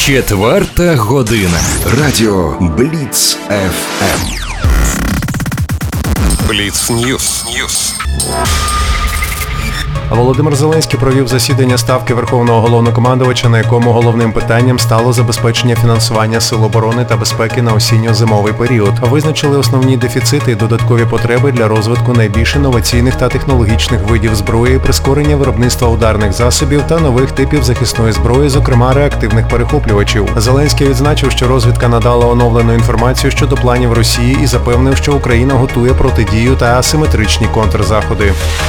4 година. Радіо Бліц ФМ. Бліц Ньюс. Володимир Зеленський провів засідання Ставки Верховного Головнокомандувача, на якому головним питанням стало забезпечення фінансування Сил оборони та безпеки на осінньо-зимовий період. Визначили основні дефіцити і додаткові потреби для розвитку найбільш інноваційних та технологічних видів зброї, прискорення виробництва ударних засобів та нових типів захисної зброї, зокрема реактивних перехоплювачів. Зеленський відзначив, що розвідка надала оновлену інформацію щодо планів Росії і запевнив, що Україна готує протидію та асиметричні контрзаходи.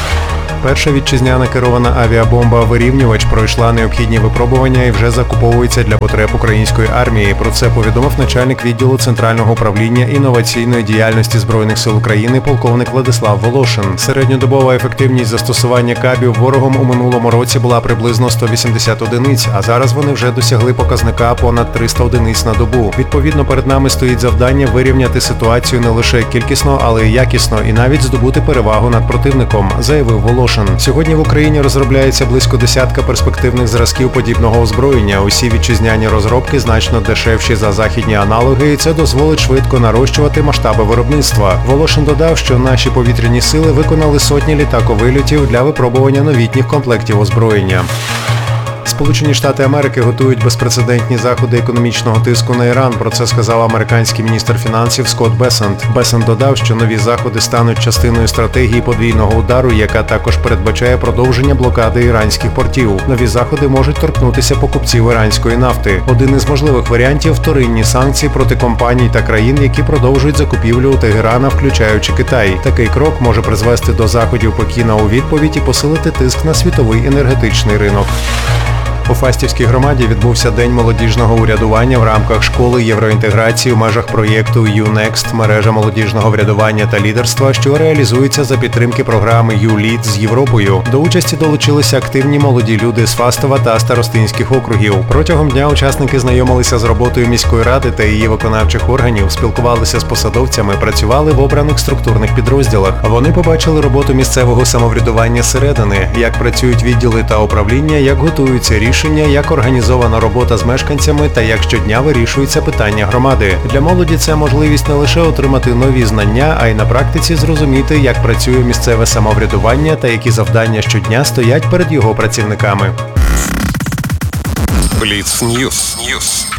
Перша вітчизняна керована авіабомба-вирівнювач пройшла необхідні випробування і вже закуповується для потреб української армії. Про це повідомив начальник відділу Центрального управління інноваційної діяльності Збройних сил України полковник Владислав Волошин. Середньодобова ефективність застосування кабів ворогом у минулому році була приблизно 180 одиниць, а зараз вони вже досягли показника понад 300 одиниць на добу. Відповідно, перед нами стоїть завдання вирівняти ситуацію не лише кількісно, але й якісно, і навіть здобути перевагу над противником, заявив Волошин. Сьогодні в Україні розробляється близько десятка перспективних зразків подібного озброєння. Усі вітчизняні розробки значно дешевші за західні аналоги, і це дозволить швидко нарощувати масштаби виробництва. Волошин додав, що наші повітряні сили виконали сотні літаковильотів для випробування новітніх комплектів озброєння. Сполучені Штати Америки готують безпрецедентні заходи економічного тиску на Іран. Про це сказав американський міністр фінансів Скотт Бесент. Бесент додав, що нові заходи стануть частиною стратегії подвійного удару, яка також передбачає продовження блокади іранських портів. Нові заходи можуть торкнутися покупців іранської нафти. Один із можливих варіантів – вторинні санкції проти компаній та країн, які продовжують закупівлю у Тегерана, включаючи Китай. Такий крок може призвести до заходів Пекіна у відповідь і посилити тиск на світовий енергетичний ринок. У Фастівській громаді відбувся День молодіжного урядування в рамках школи євроінтеграції в межах проєкту U-Next, мережа молодіжного врядування та лідерства, що реалізується за підтримки програми U-Lead з Європою. До участі долучилися активні молоді люди з Фастова та Старостинських округів. Протягом дня учасники знайомилися з роботою міської ради та її виконавчих органів, спілкувалися з посадовцями, працювали в обраних структурних підрозділах. Вони побачили роботу місцевого самоврядування зсередини, як працюють відділи та управління, як готуються рішення, як організована робота з мешканцями та як щодня вирішуються питання громади. Для молоді це можливість не лише отримати нові знання, а й на практиці зрозуміти, як працює місцеве самоврядування та які завдання щодня стоять перед його працівниками. Бліц Ньюс.